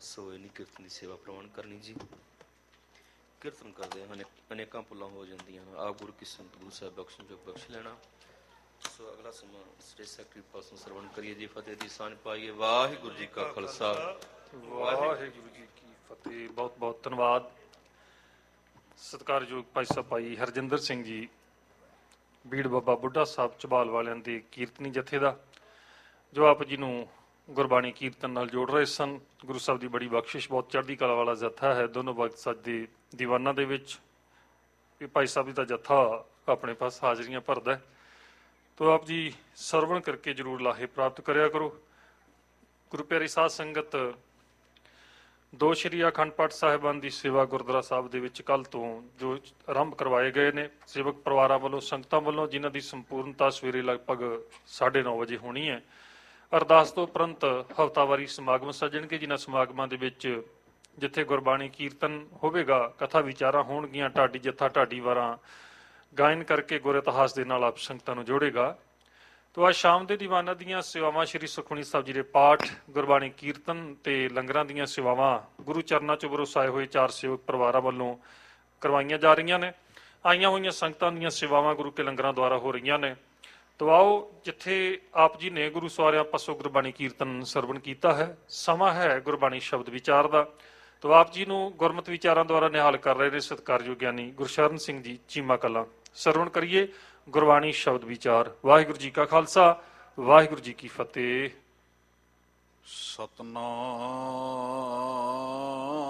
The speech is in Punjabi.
ਸੋ ਇੰਨੀ ਕੀਰਤਨ ਦੀ ਸੇਵਾ ਪ੍ਰਵਾਨ ਕਰਨੀ ਜੀ। ਕੀਰਤਨ ਕਰਦੇ ਹਨ ਅਨੇਕਾਂ ਭੁੱਲਾਂ ਹੋ ਜਾਂਦੀਆਂ ਹਨ। ਆਪ ਗੁਰੂ ਕੀ ਸੰਗਤ ਗੁਰੂ ਸਾਹਿਬ ਬਖਸ਼ਣ ਜੋ ਬਖਸ਼ ਲੈਣਾ। ਸੋ ਅਗਲਾ ਸਮਾਂ ਸਟੇਜ ਸੈਕਟਰੀ ਪਾਸੋਂ ਸਰਵਣ ਕਰੀਏ ਜੀ। ਫਤਿਹ ਦੀ ਸਾਂਝ ਪਾਈਏ। ਵਾਹਿਗੁਰੂ ਜੀ ਕਾ ਖਾਲਸਾ ਵਾਹਿਗੁਰੂ ਜੀ ਕੀ ਫਤਿਹ। ਬਹੁਤ ਬਹੁਤ ਧੰਨਵਾਦ ਸਤਿਕਾਰਯੋਗ ਭਾਈ ਸਾਹਿਬ ਭਾਈ ਹਰਜਿੰਦਰ ਸਿੰਘ ਜੀ, ਬੀੜ ਬਾਬਾ ਬੁੱਢਾ ਸਾਹਿਬ ਝਬਾਲ ਵਾਲਿਆਂ ਦੇ ਕੀਰਤਨੀ ਜਥੇ ਦਾ, ਜੋ ਆਪ ਜੀ ਨੂੰ ਗੁਰਬਾਣੀ ਕੀਰਤਨ ਨਾਲ ਜੋੜ ਰਹੇ ਸਨ। ਗੁਰੂ ਸਾਹਿਬ ਦੀ ਬੜੀ ਬਖਸ਼ਿਸ਼, ਬਹੁਤ ਚੜ੍ਹਦੀ ਕਲਾ ਵਾਲਾ ਜਥਾ ਹੈ। ਦੋਨੋਂ ਵਕਤ ਸੱਚ ਦੇ ਦੀਵਾਨਾਂ ਦੇ ਵਿੱਚ ਇਹ ਭਾਈ ਸਾਹਿਬ ਜੀ ਦਾ ਜਥਾ ਆਪਣੇ ਪਾਸ ਹਾਜ਼ਰੀਆਂ ਭਰਦਾ ਹੈ। ਤੋ ਆਪ ਜੀ ਸਰਵਣ ਕਰਕੇ ਜ਼ਰੂਰ ਲਾਹੇ ਪ੍ਰਾਪਤ ਕਰਿਆ ਕਰੋ। ਗੁਰੂ ਪਿਆਰੀ ਸਾਧ ਸੰਗਤ, ਦੋ ਸ਼੍ਰੀ ਅਖੰਡ ਪਾਠ ਸਾਹਿਬਾਨ ਦੀ ਸੇਵਾ ਗੁਰਦੁਆਰਾ ਸਾਹਿਬ ਦੇ ਵਿੱਚ ਕੱਲ੍ਹ ਤੋਂ ਜੋ ਆਰੰਭ ਕਰਵਾਏ ਗਏ ਨੇ ਸੇਵਕ ਪਰਿਵਾਰਾਂ ਵੱਲੋਂ, ਸੰਗਤਾਂ ਵੱਲੋਂ, ਜਿਨ੍ਹਾਂ ਦੀ ਸੰਪੂਰਨਤਾ ਸਵੇਰੇ ਲਗਭਗ 9:30 ਵਜੇ ਹੋਣੀ ਹੈ। ਅਰਦਾਸ ਤੋਂ ਉਪਰੰਤ ਹਫ਼ਤਾਵਾਰੀ ਸਮਾਗਮ ਸੱਜਣਗੇ, ਜਿਨ੍ਹਾਂ ਸਮਾਗਮਾਂ ਦੇ ਵਿੱਚ ਜਿੱਥੇ ਗੁਰਬਾਣੀ ਕੀਰਤਨ ਹੋਵੇਗਾ, ਕਥਾ ਵਿਚਾਰਾਂ ਹੋਣਗੀਆਂ, ਢਾਡੀ ਜੱਥਾ ਢਾਡੀ ਵਾਰਾਂ ਗਾਇਨ ਕਰਕੇ ਗੁਰ ਇਤਿਹਾਸ ਦੇ ਨਾਲ ਆਪ ਸੰਗਤਾਂ ਨੂੰ ਜੋੜੇਗਾ। ਤੋ ਅੱਜ ਸ਼ਾਮ ਦੇ ਦੀਵਾਨਾਂ ਦੀਆਂ ਸੇਵਾਵਾਂ ਸ਼੍ਰੀ ਸੁਖਮਨੀ ਸਾਹਿਬ ਜੀ ਦੇ ਪਾਠ, ਗੁਰਬਾਣੀ ਕੀਰਤਨ ਤੇ ਲੰਗਰਾਂ ਦੀਆਂ ਸੇਵਾਵਾਂ ਗੁਰੂ ਚਰਨਾਂ 'ਚ ਵਰਸਾਏ ਹੋਏ 4 ਸੇਵਕ ਪਰਿਵਾਰਾਂ ਵੱਲੋਂ ਕਰਵਾਈਆਂ ਜਾ ਰਹੀਆਂ ਨੇ। ਆਈਆਂ ਹੋਈਆਂ ਸੰਗਤਾਂ ਦੀਆਂ ਸੇਵਾਵਾਂ ਗੁਰੂ ਕੇ ਲੰਗਰਾਂ ਦੁਆਰਾ ਹੋ ਰਹੀਆਂ ਨੇ। ਤੋ ਆਓ, ਜਿੱਥੇ ਆਪ ਜੀ ਨੇ ਗੁਰੂ ਸਵਾਰਿਆਂ ਪਾਸੋਂ ਗੁਰਬਾਣੀ ਕੀਰਤਨ ਸਰਵਣ ਕੀਤਾ ਹੈ, ਸਮਾਂ ਹੈ ਗੁਰਬਾਣੀ ਸ਼ਬਦ ਵਿਚਾਰ ਦਾ। ਤੋ ਆਪ ਜੀ ਨੂੰ ਗੁਰਮਤ ਵਿਚਾਰਾਂ ਦੁਆਰਾ ਨਿਹਾਲ ਕਰ ਰਹੇ ਨੇ ਸਤਿਕਾਰਯੋਗ ਗਿਆਨੀ ਗੁਰਸ਼ਰਨ ਸਿੰਘ ਜੀ ਚੀਮਾ ਕਲਾਂ। ਸਰਵਣ ਕਰੀਏ ਗੁਰਬਾਣੀ ਸ਼ਬਦ ਵਿਚਾਰ। ਵਾਹਿਗੁਰੂ ਜੀ ਕਾ ਖਾਲਸਾ, ਵਾਹਿਗੁਰੂ ਜੀ ਕੀ ਫਤਿਹ। ਸਤਨਾਮ ਸਤਿ ਸ੍ਰੀ ਅਕਾਲ। ਵਾਹਿਗੁਰੂ ਜੀ ਕਾ ਖਾਲਸਾ, ਵਾਹਿਗੁਰੂ ਜੀ ਕੀ ਫਤਿਹ। ਸਤਨਾਮ ਸਤਿ ਸ੍ਰੀ ਅਕਾਲ। ਵਾਹਿਗੁਰੂ ਜੀ ਕਾ ਖਾਲਸਾ, ਵਾਹਿਗੁਰੂ ਜੀ ਕੀ ਫਤਿਹ। ਸਤਨਾਮ ਸਤਿ ਸ੍ਰੀ ਅਕਾਲ। ਵਾਹਿਗੁਰੂ ਜੀ ਕਾ ਖਾਲਸਾ, ਵਾਹਿਗੁਰੂ ਜੀ ਕੀ ਫਤਿਹ। ਸਤਨਾਮ